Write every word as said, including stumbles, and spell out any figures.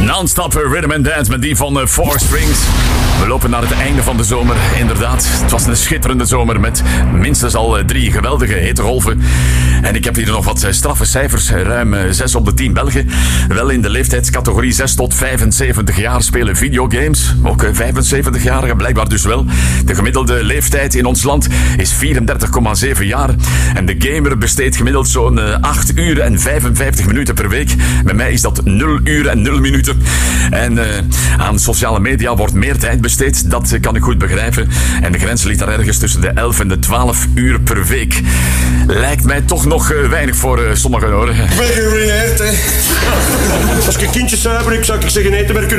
Non-stop rhythm and dance met die van uh, Four Strings. We lopen naar het einde van de zomer, inderdaad. Het was een schitterende zomer met minstens al uh, drie geweldige hittegolven. En ik heb hier nog wat uh, straffe cijfers. Ruim uh, zes op de tien Belgen. Wel in de leeftijdscategorie zes tot vijfenzeventig jaar spelen videogames. Ook uh, vijfenzeventig-jarigen blijkbaar dus wel. De gemiddelde leeftijd in ons land is vierendertig komma zeven jaar. En de gamer besteedt gemiddeld zo'n uh, acht uur en vijfenvijftig minuten per week. Bij mij is dat nul uur en nul minuten. En uh, aan sociale media wordt meer tijd besteed. Dat uh, kan ik goed begrijpen. En de grens ligt daar ergens tussen de elf en de twaalf uur per week. Lijkt mij toch nog uh, weinig voor uh, sommigen, hoor. Ik ben geruineerd, hè. Als ik een kindje zuiver heb, zou ik zeggen eten, maar